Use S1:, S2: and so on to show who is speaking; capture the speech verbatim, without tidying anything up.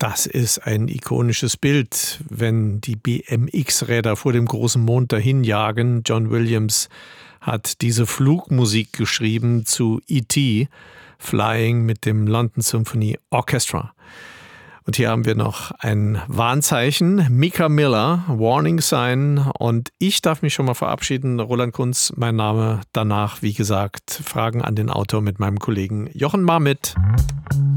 S1: Das ist ein ikonisches Bild, wenn die B M X-Räder vor dem großen Mond dahinjagen. John Williams hat diese Flugmusik geschrieben zu E T, Flying mit dem London Symphony Orchestra. Und hier haben wir noch ein Warnzeichen, Mika Miller, Warning Sign. Und ich darf mich schon mal verabschieden. Roland Kunz, mein Name. Danach, wie gesagt, Fragen an den Autor mit meinem Kollegen Jochen Marmitt.